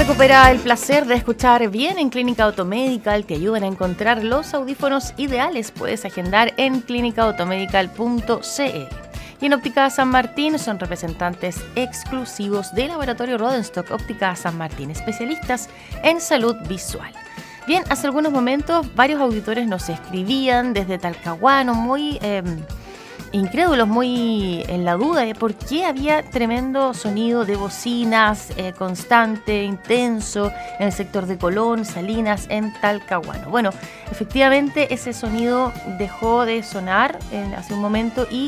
Recupera el placer de escuchar bien en Clínica Automedical. Te ayudan a encontrar los audífonos ideales. Puedes agendar en clinicaautomedical.cl. Y en Óptica San Martín son representantes exclusivos de Laboratorio Rodenstock. Óptica San Martín, especialistas en salud visual. Bien, hace algunos momentos varios auditores nos escribían desde Talcahuano, muy incrédulos, muy en la duda de por qué había tremendo sonido de bocinas constante, intenso en el sector de Colón, Salinas, en Talcahuano. Bueno, efectivamente ese sonido dejó de sonar hace un momento y